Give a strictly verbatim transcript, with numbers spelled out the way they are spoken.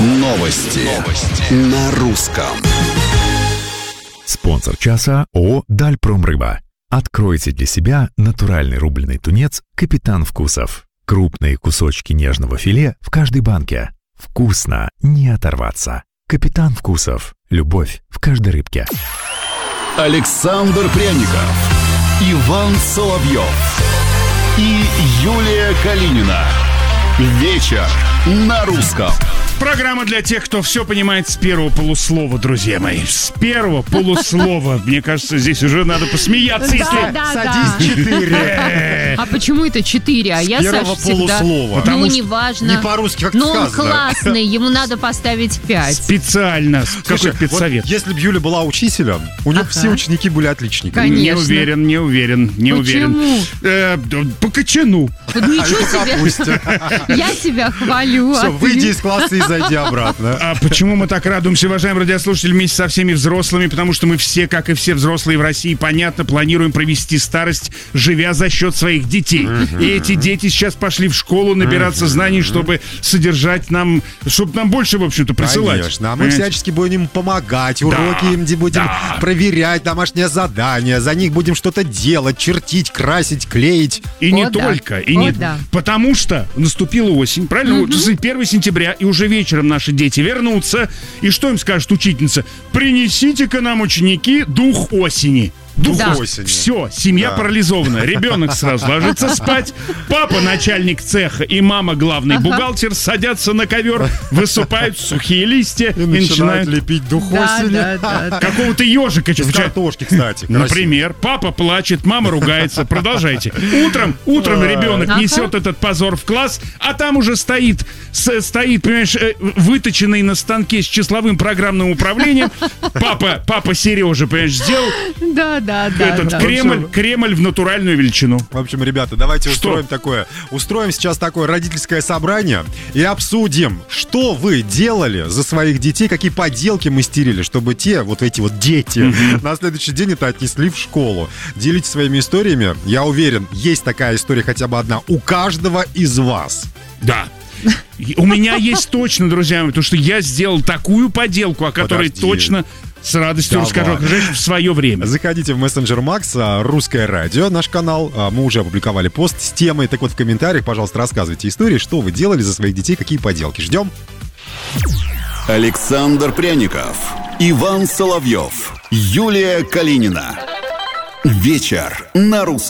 Новости. Новости. На русском. Спонсор часа ООО «Дальпромрыба». Откройте для себя натуральный рубленый тунец «Капитан Вкусов». Крупные кусочки нежного филе в каждой банке. Вкусно, не оторваться. «Капитан Вкусов». Любовь в каждой рыбке. Александр Пряников, Иван Соловьев и Юлия Калинина. Вечер на русском. Программа для тех, кто все понимает с первого полуслова, друзья мои. С первого полуслова. Мне кажется, здесь уже надо посмеяться, Да, если... да, Садись, четыре. А почему это четыре? А я, Первого Саша, всегда... полуслова. Потому Ну, что неважно. Не по-русски, как Но он сказано. классный, ему надо поставить пять. Специально. Какой Слушай, спецсовет? вот если бы Юля была учителем, у нее Ага. все ученики были отличниками. Конечно. Не уверен, не уверен, не Почему? уверен. Э, да, по кочану. Вот ничего себе. Я тебя хвалю. Все, а выйди ты- из класса и зайди обратно. А почему мы так радуемся, уважаемые радиослушатели, вместе со всеми взрослыми? Потому что мы все, как и все взрослые в России, понятно, планируем провести старость, живя за счет своих детей. И эти дети сейчас пошли в школу набираться знаний, чтобы содержать нам, чтобы нам больше, в общем-то, присылать. Конечно, а мы Понимаете? всячески будем им помогать, уроки им де- будем да. проверять, домашние задания, за них будем что-то делать, чертить, красить, клеить. И не О, да. только. И О, не... да. Потому что наступила осень, правильно? Вот первого сентября, и уже вечером наши дети вернутся. И что им скажет учительница? Принесите-ка нам, ученики, дух осени. Дух Да. осени. Все, семья Да. парализована. Ребенок сразу ложится спать. Папа, начальник цеха, и мама, главный бухгалтер, садятся на ковер, высыпают сухие листья И и начинают начинают лепить дух Да, осени. да, да, да. какого-то ежика. Из картошки, кстати. красиво. Например, папа плачет, мама ругается. Продолжайте. Утром, утром Ой. ребенок Ага. несет этот позор в класс, а там уже стоит, с- стоит, понимаешь, э, выточенный на станке с числовым программным управлением. Папа, папа Сережа, понимаешь, сделал Да, да, да. этот да. Кремль, Кремль в натуральную величину. В общем, ребята, давайте Что? устроим такое. Устроим сейчас такое родительское собрание и обсудим, что вы делали за своих детей, какие поделки мастерили, чтобы те, вот эти вот дети, на следующий день это отнесли в школу. Делитесь своими историями. Я уверен, есть такая история хотя бы одна у каждого из вас. Да. И у меня есть точно, друзья мои, потому что я сделал такую поделку, о которой Подожди. точно с радостью Давай. расскажу окружающим в свое время. Заходите в мессенджер Макс, а, Русское радио, наш канал. А, Мы уже опубликовали пост с темой. Так вот, в комментариях, пожалуйста, рассказывайте истории, что вы делали за своих детей, какие поделки. Ждем. Александр Пряников, Иван Соловьев, Юлия Калинина. Вечер на русском.